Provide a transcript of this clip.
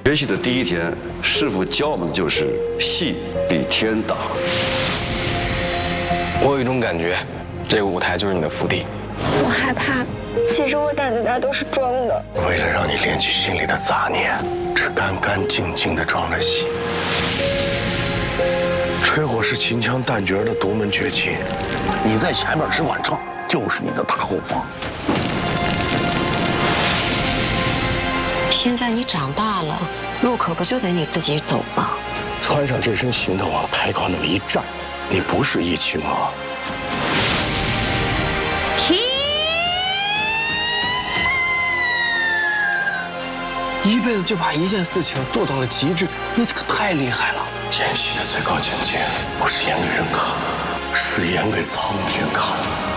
学习的第一天，师傅教我们的就是戏比天大。 我有一种感觉，这个舞台就是你的福地。 我害怕，其实我胆子大都是装的。 为了让你敛去心里的杂念，只干干净净地装了戏。吹火是秦腔旦角的独门绝技，你在前面只管唱，就是你的大后方。 现在你长大了，路可不就得你自己走吗？ 穿上这身行头往台高那么一站，你不是易青啊。 一辈子就把一件事情做到了极致，你这个太厉害了。 演戏的最高境界，不是演给人看，是演给苍天看。